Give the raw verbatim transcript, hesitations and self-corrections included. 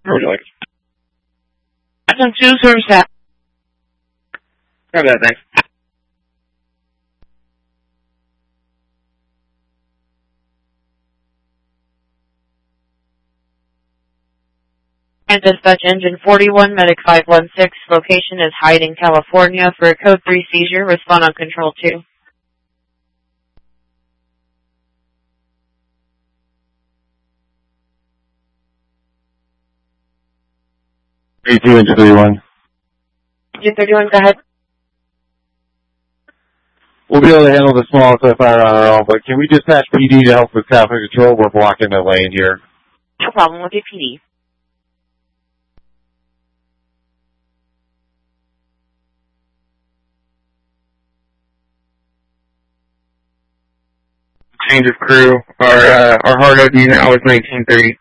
Or would you like? Engine two, service that. Got that, thanks. And dispatch engine forty-one, medic five one six, location is Hiding, California, for a code three seizure, respond on control two. eighteen, engine thirty-one. Engine thirty-one, go ahead. We'll be able to handle the small stuff fire on our own, but can we dispatch P D to help with traffic control? We're blocking the lane here. No problem with your P D. Change of crew. Our uh, our hard O D now is nineteen thirty.